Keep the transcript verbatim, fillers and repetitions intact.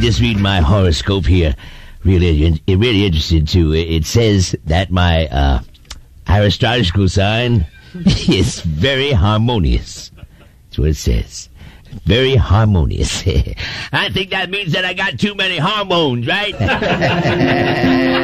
just reading my horoscope here. Really, really interested too. It says that my uh, astrological sign is very harmonious. That's what it says. Very harmonious. I think that means that I got too many hormones, right?